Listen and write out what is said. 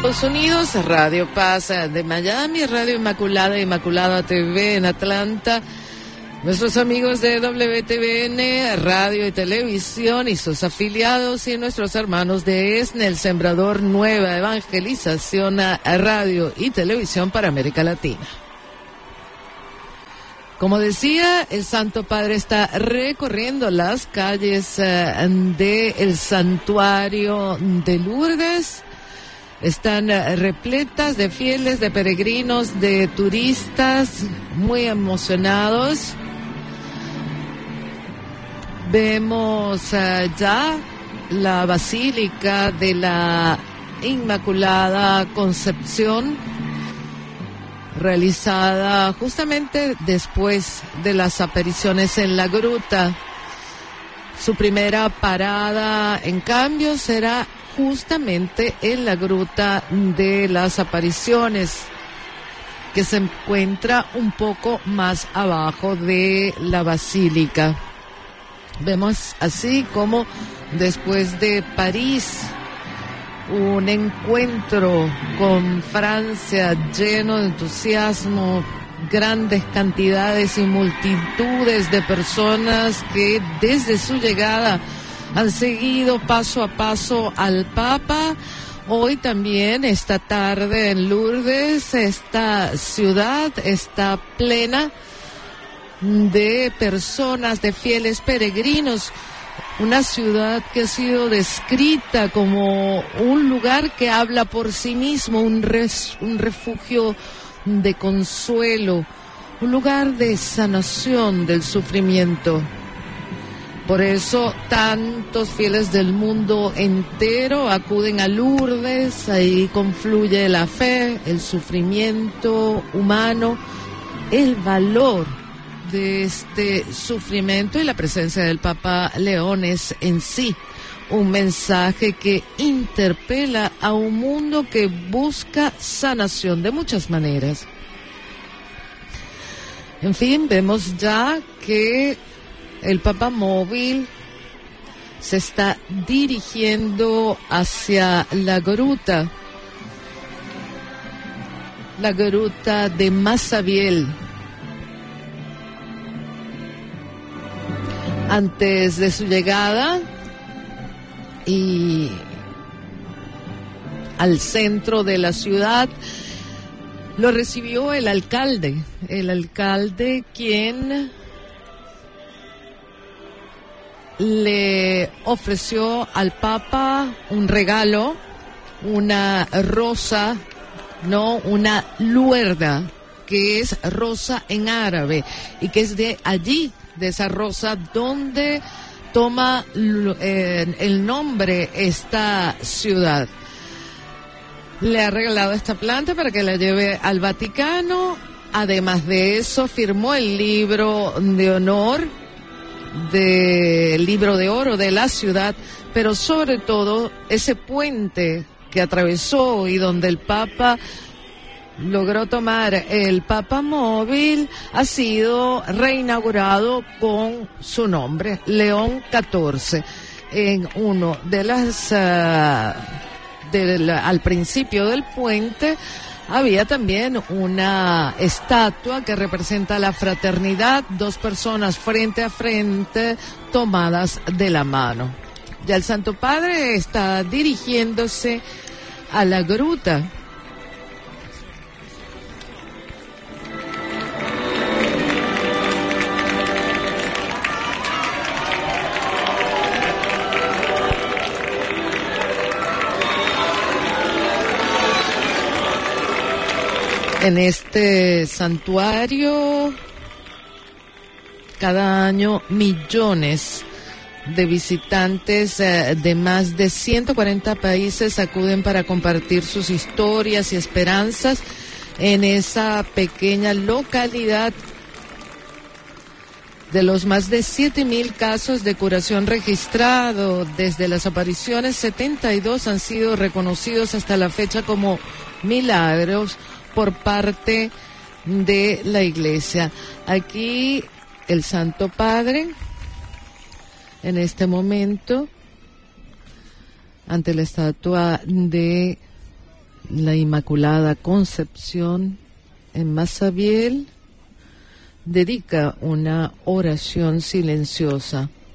Estados Unidos, Radio Paz de Miami, Radio Inmaculada, Inmaculada TV en Atlanta, nuestros amigos de WTVN, Radio y Televisión y sus afiliados, y nuestros hermanos de ESNE, el Sembrador Nueva Evangelización, Radio y Televisión para América Latina. Como decía, el Santo Padre está recorriendo las calles del santuario de Lourdes. Están repletas de fieles, de peregrinos, de turistas, muy emocionados. Vemos ya la Basílica de la Inmaculada Concepción, realizada justamente después de las apariciones en la gruta. Su primera parada, en cambio, será justamente en la gruta de las apariciones, que se encuentra un poco más abajo de la basílica. Vemos así como después de París, un encuentro con Francia lleno de entusiasmo, grandes cantidades y multitudes de personas que desde su llegada han seguido paso a paso al Papa. Hoy también, esta tarde en Lourdes, esta ciudad está plena de personas, de fieles peregrinos. Una ciudad que ha sido descrita como un lugar que habla por sí mismo, un refugio de consuelo, un lugar de sanación del sufrimiento. Por eso tantos fieles del mundo entero acuden a Lourdes. Ahí confluye la fe, el sufrimiento humano, el valor de este sufrimiento, y la presencia del Papa León es en sí un mensaje que interpela a un mundo que busca sanación de muchas maneras. En fin, vemos ya que el Papa móvil se está dirigiendo hacia la gruta de Massabielle. Antes de su llegada y al centro de la ciudad, lo recibió el alcalde quien le ofreció al Papa un regalo, una rosa, una luerda, que es rosa en árabe, y que es de allí, de esa rosa, donde toma el nombre esta ciudad. Le ha regalado esta planta para que la lleve al Vaticano. Además de eso, firmó el libro de honor, libro de oro de la ciudad, pero sobre todo ese puente que atravesó y donde el Papa logró tomar el Papa móvil ha sido reinaugurado con su nombre, León XIV. En uno de las al principio del puente había también una estatua que representa la fraternidad, dos personas frente a frente tomadas de la mano. Ya el Santo Padre está dirigiéndose a la gruta. En este santuario, cada año millones de visitantes de más de 140 países acuden para compartir sus historias y esperanzas en esa pequeña localidad. De los más de 7,000 casos de curación registrados desde las apariciones, 72 han sido reconocidos hasta la fecha como milagros por parte de la Iglesia. Aquí el Santo Padre, en este momento, ante la estatua de la Inmaculada Concepción en Mazzabiel dedica una oración silenciosa